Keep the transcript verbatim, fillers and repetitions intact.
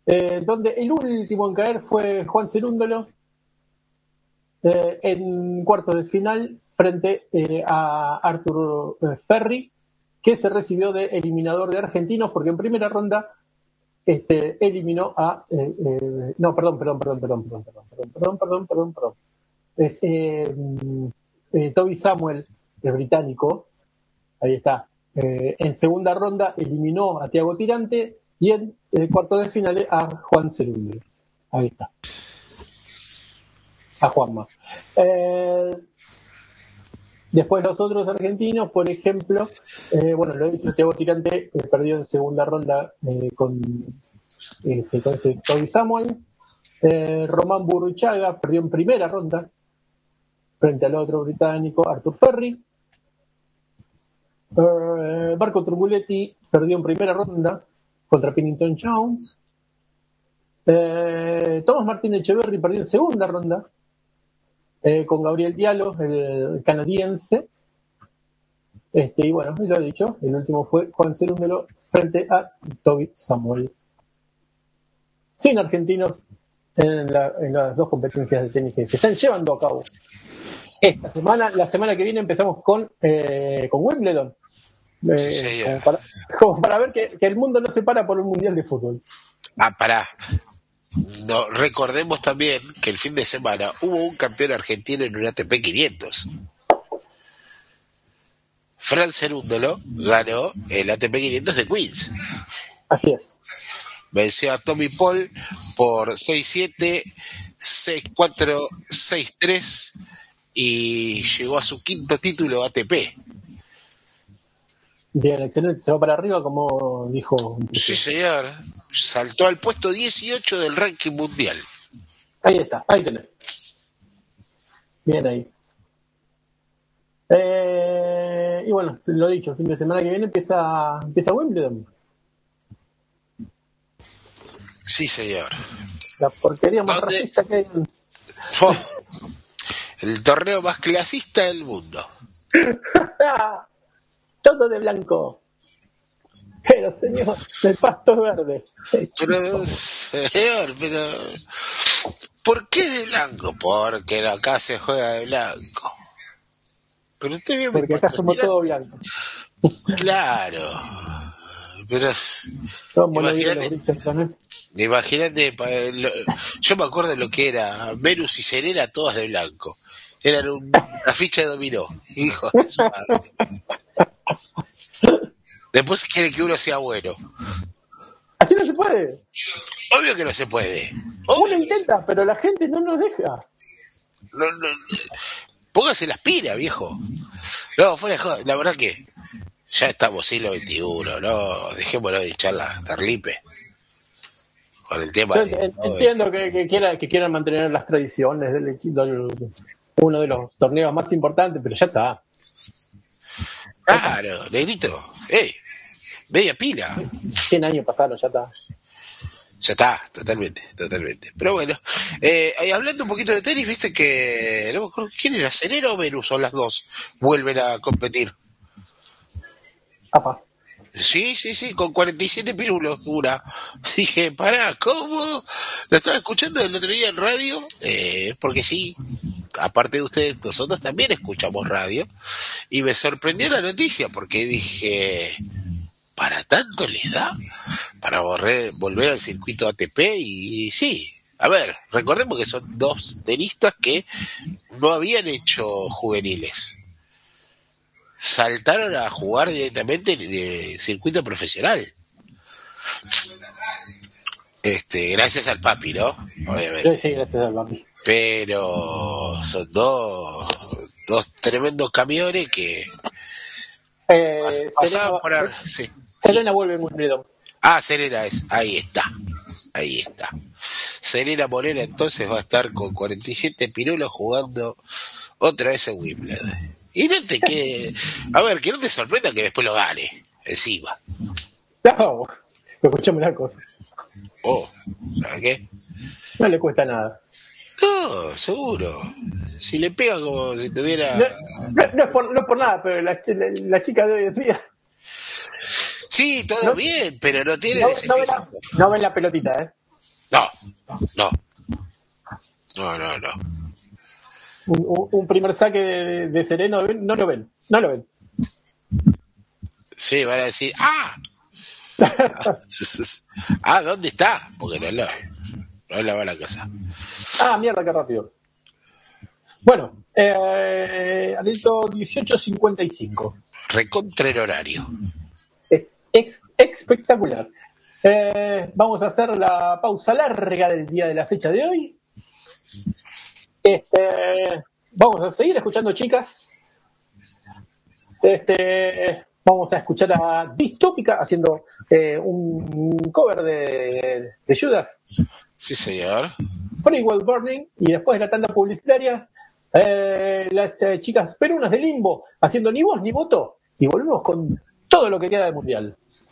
eh, donde el último en caer fue Juan Cerúndolo eh, en cuartos de final frente eh, a Artur eh, Ferri, que se recibió de eliminador de argentinos porque en primera ronda este, eliminó a eh, eh, no, perdón, perdón, perdón, perdón, perdón, perdón, perdón, perdón, perdón, perdón, perdón. Es eh, eh, Toby Samuel, el británico, ahí está. Eh, en segunda ronda eliminó a Thiago Tirante y en eh, cuartos de final a Juan Cerúndolo. Ahí está. A Juanma. Eh, después los otros argentinos, por ejemplo, eh, bueno, lo he dicho, Thiago Tirante eh, perdió en segunda ronda eh, con, este, con este Toby Samuel. Eh, Román Burruchaga perdió en primera ronda frente al otro británico, Artur Ferri. Uh, Marco Trumbuletti perdió en primera ronda contra Pennington Jones. Uh, Tomás Martín Echeverry perdió en segunda ronda uh, con Gabriel Diallo, el canadiense. Este, y bueno, lo he dicho, el último fue Juan Cerúndolo frente a Toby Samuel. Sin argentinos en, la, en las dos competencias de tenis que se están llevando a cabo esta semana. La semana que viene empezamos con, eh, con Wimbledon. Eh, Sí, sí, como, para, como para ver que, que el mundo no se para por un mundial de fútbol. Ah, pará. No, recordemos también que el fin de semana hubo un campeón argentino en un A T P quinientos. Fran Cerúndolo ganó el A T P quinientos de Queens. Así es. Venció a Tommy Paul por seis siete, seis cuatro, seis tres y llegó a su quinto título A T P. Bien, excelente. Se va para arriba, como dijo. Sí, señor. Saltó al puesto dieciocho del ranking mundial. Ahí está, ahí tenés. Bien ahí. Eh, y bueno, lo dicho, el fin de semana que viene empieza, empieza Wimbledon. Sí, señor. La porquería más ¿Dónde? racista que hay. Oh, el torneo más clasista del mundo. Todo de blanco. Pero señor, el pasto es verde. Pero, señor, pero... ¿por qué de blanco? Porque acá se juega de blanco. Pero usted vio mi Porque acá somos patrocinante. todo blanco. Claro. Pero... Somos los imagínate, Bridgerton, ¿eh? imagínate, pa- lo- yo me acuerdo de lo que era Venus y Serena todas de blanco. Eran un- una ficha de dominó. Hijo de su madre. Después quiere que uno sea bueno. Así no se puede. Obvio que no se puede. Uno Obvio. intenta, pero la gente no nos deja. No, no, póngase las pilas, viejo. No, fuera de joda, la verdad que ya estamos siglo veintiuno, no, dejémonos de echar la tarlipe con el tema Yo de, en- ¿no? entiendo que, que, quiera, que quieran mantener las tradiciones del, equipo- del uno de los torneos más importantes, pero ya está. Claro, negrito, eh, media pila. cien años pasaron, ya está. Ya está, totalmente, totalmente. Pero bueno, eh, eh, hablando un poquito de tenis, viste que, no me acuerdo, ¿quién era? ¿Serena o Venus? Son las dos, vuelven a competir. Apa. Sí, sí, sí, con cuarenta y siete pirulos, una. Dije, pará, ¿cómo? Lo estaba escuchando el otro día en radio, eh, porque sí, aparte de ustedes, nosotros también escuchamos radio, y me sorprendió la noticia, porque dije, ¿para tanto les da? Para volver, volver al circuito A T P, y, y sí. A ver, recordemos que son dos tenistas que no habían hecho juveniles. Saltaron a jugar directamente en el circuito profesional. Este, gracias al papi, ¿no? Obviamente. Sí, gracias al papi. Pero son dos, dos tremendos camiones que Eh, pasaban Serena, por ar- sí, Serena sí. vuelve en Wimbledon. Ah, Serena es, ahí está. Ahí está. Serena Morena entonces va a estar con cuarenta y siete pirulos jugando otra vez en Wimbledon. Y no te quede, a ver, que no te sorprenda que después lo gane, encima. No, escuchame una cosa. Oh, ¿sabes qué? No le cuesta nada. No, seguro. Si le pega como si tuviera... No, no, no es, por, no es por nada, pero la, la, la chica de hoy en día. Sí, todo no, bien, pero no tiene no, ese no, ven físico. la, no ven la pelotita, ¿eh? No, no. No, no, no. Un, un, un primer saque de, de Sereno, no lo ven, no lo ven. Sí, van a decir, ¡ah! Ah, ¿dónde está? Porque no es la, no es la va a la casa. Ah, mierda, qué rápido. Bueno, eh, Anito dieciocho cincuenta y cinco. Recontra el horario. Ex, espectacular. Eh, vamos a hacer la pausa larga del día de la fecha de hoy. Este, vamos a seguir escuchando, chicas. Este, vamos a escuchar a Distópica haciendo eh, un cover de, de Judas. Sí, señor. Free Will Burning. Y después de la tanda publicitaria, eh, las eh, chicas perunas de Limbo haciendo ni voz ni voto. Y volvemos con todo lo que queda del mundial.